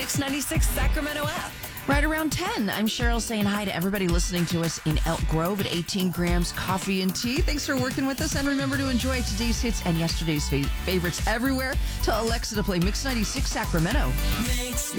Mix 96 Sacramento app. Right around 10, I'm Cheryl saying hi to everybody listening to us in Elk Grove at 18 grams coffee and tea. Thanks for working with us, and remember to enjoy today's hits and yesterday's favorites everywhere. Tell Alexa to play Mix 96 Sacramento. Mix